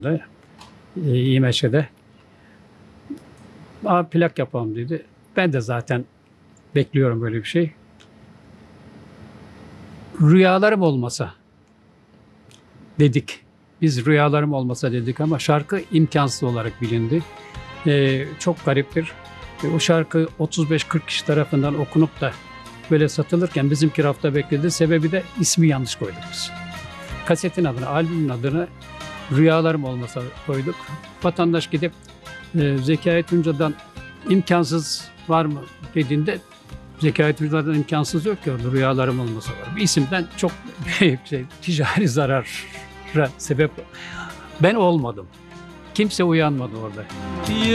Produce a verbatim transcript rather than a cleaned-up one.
e, İMŞ'de. Abi plak yapalım dedi. Ben de zaten bekliyorum böyle bir şey. Rüyalarım olmasa dedik. Biz rüyalarım olmasa dedik ama şarkı imkansız olarak bilindi. Ee, çok gariptir. E, o şarkı otuz beş kırk kişi tarafından okunup da böyle satılırken bizimki rafta bekledi. Sebebi de ismi yanlış koyduk biz. Kasetin adını, albümün adını Rüyalarım Olmasa koyduk. Vatandaş gidip e, Zekai Tunca'dan imkansız var mı dediğinde Zekai Tunca'dan imkansız yok ki orada Rüyalarım Olmasa var. Bir isimden çok büyük şey, ticari zarara sebep. Ben olmadım. Kimse uyanmadı orada.